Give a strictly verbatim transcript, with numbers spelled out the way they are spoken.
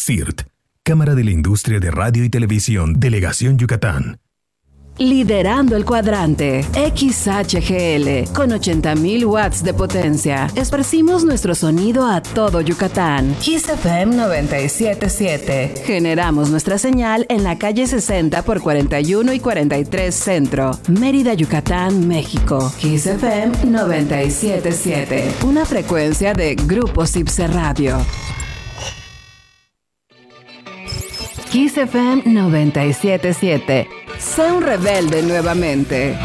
C I R T, Cámara de la Industria de Radio y Televisión, Delegación Yucatán. Liderando el cuadrante, X H G L, con ochenta mil watts de potencia. Esparcimos nuestro sonido a todo Yucatán. Kiss F M noventa y siete punto siete. Generamos nuestra señal en la calle sesenta por cuarenta y uno y cuarenta y tres Centro, Mérida, Yucatán, México. Kiss F M noventa y siete punto siete. Una frecuencia de Grupo Cipse Radio. Kiss F M noventa y siete punto siete. Sé un rebelde nuevamente.